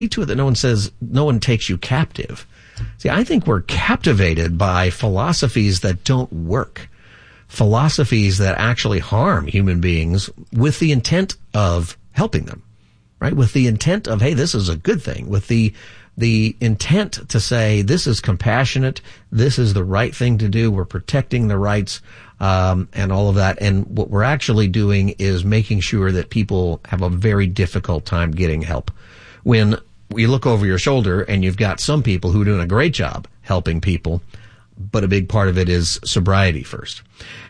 to it that no one takes you captive. See, I think we're captivated by philosophies that don't work, philosophies that actually harm human beings with the intent of helping them, right? With the intent of, hey, this is a good thing, with the intent to say this is compassionate, this is the right thing to do, we're protecting the rights, and all of that. And what we're actually doing is making sure that people have a very difficult time getting help. When you look over your shoulder and you've got some people who are doing a great job helping people, but a big part of it is sobriety first.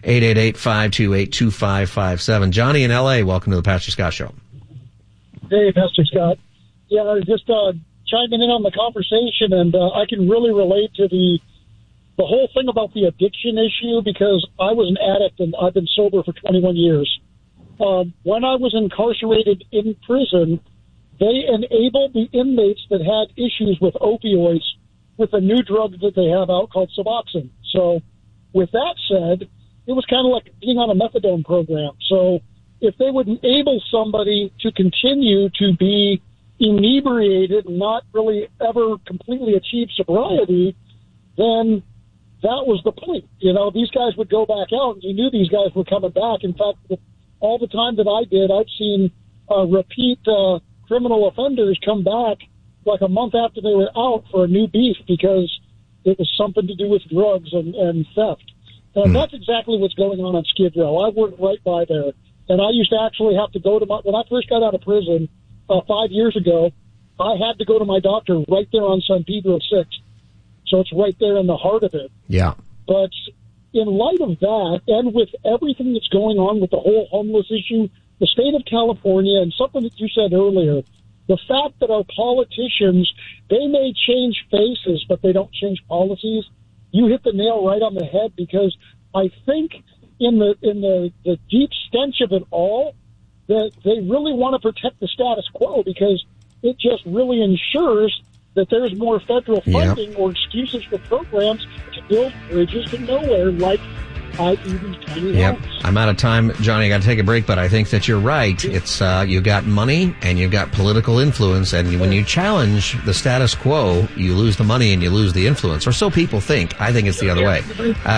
888-528-2557. Johnny in L.A., welcome to the Pastor Scott Show. Hey, Pastor Scott. Yeah, I was just chiming in on the conversation, and I can really relate to the whole thing about the addiction issue, because I was an addict and I've been sober for 21 years. When I was incarcerated in prison, they enabled the inmates that had issues with opioids with a new drug that they have out called Suboxone. So with that said, it was kind of like being on a methadone program. So if they would enable somebody to continue to be inebriated and not really ever completely achieve sobriety, then that was the point. You know, these guys would go back out, and you knew these guys were coming back. In fact, all the time that I did, I've seen repeat criminal offenders come back like a month after they were out for a new beef because it was something to do with drugs and theft. And that's exactly what's going on Skid Row. I worked right by there. And I used to actually have to go to when I first got out of prison 5 years ago, I had to go to my doctor right there on San Pedro 6. So it's right there in the heart of it. Yeah. But in light of that, and with everything that's going on with the whole homeless issue, the state of California, and something that you said earlier, the fact that our politicians, they may change faces, but they don't change policies, you hit the nail right on the head, because I think in the deep stench of it all, that they really want to protect the status quo, because it just really ensures that there's more federal funding or excuses for programs to build bridges to nowhere, like these tiny homes. I'm out of time, Johnny. I got to take a break, but I think that you're right. It's you got money and you've got political influence, and when you challenge the status quo, you lose the money and you lose the influence, or so people think. I think it's the other way.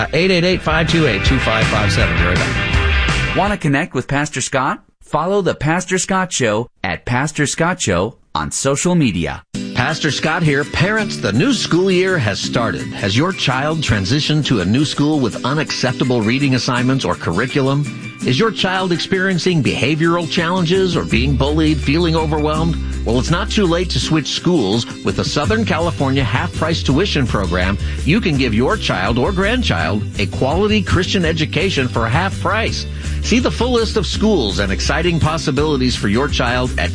888-528-2557. Be right back. Want to connect with Pastor Scott? Follow the Pastor Scott Show at Pastor Scott Show on social media. Pastor Scott here. Parents, the new school year has started. Has your child transitioned to a new school with unacceptable reading assignments or curriculum? Is your child experiencing behavioral challenges or being bullied, feeling overwhelmed? Well, it's not too late to switch schools. With the Southern California half-price tuition program, you can give your child or grandchild a quality Christian education for half price. See the full list of schools and exciting possibilities for your child at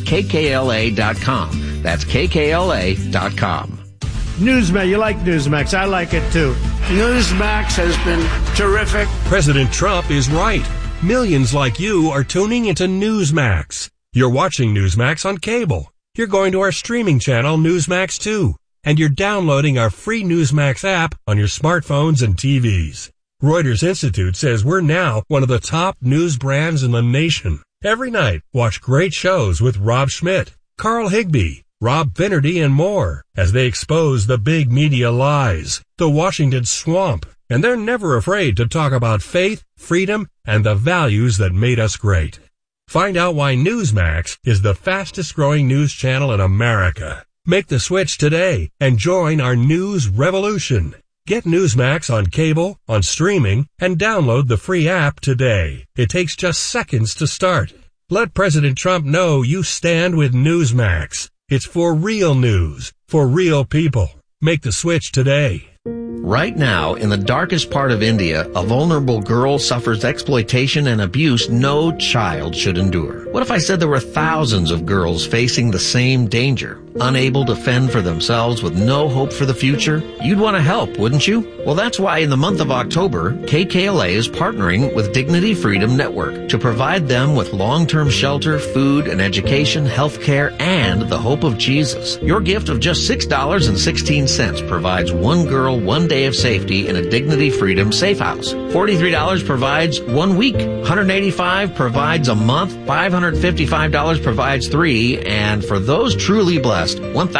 kkla.com. That's kkla.com. Newsmax, you like Newsmax. I like it too. Newsmax has been terrific. President Trump is right. Millions like you are tuning into Newsmax. You're watching Newsmax on cable. You're going to our streaming channel, Newsmax 2. And you're downloading our free Newsmax app on your smartphones and TVs. Reuters Institute says we're now one of the top news brands in the nation. Every night, watch great shows with Rob Schmidt, Carl Higbie, Rob Finnerty, and more as they expose the big media lies, the Washington swamp, and they're never afraid to talk about faith, freedom, and the values that made us great. Find out why Newsmax is the fastest growing news channel in America. Make the switch today and join our news revolution. Get Newsmax on cable, on streaming, and download the free app today. It takes just seconds to start. Let President Trump know you stand with Newsmax. It's for real news, for real people. Make the switch today. Right now, in the darkest part of India, a vulnerable girl suffers exploitation and abuse no child should endure. What if I said there were thousands of girls facing the same danger, unable to fend for themselves with no hope for the future? You'd want to help, wouldn't you? Well, that's why in the month of October, KKLA is partnering with Dignity Freedom Network to provide them with long-term shelter, food and education, health care, and the hope of Jesus. Your gift of just $6.16 provides one girl Federal 1 day of safety in a Dignity Freedom Safe House. $43 provides 1 week. $185 provides a month. $555 provides 3. And for those truly blessed,